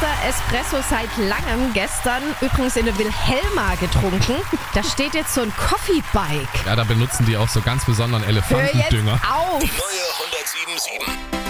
erster Espresso seit langem. Gestern übrigens in der Wilhelma getrunken. Da steht jetzt so ein Coffee-Bike. Ja, da benutzen die auch so ganz besonderen Hör jetzt Elefantendünger. auf! Die neue 107.7.